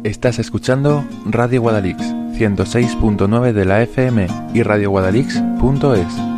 Estás escuchando Radio Guadalix, 106.9 de la FM y radioguadalix.es.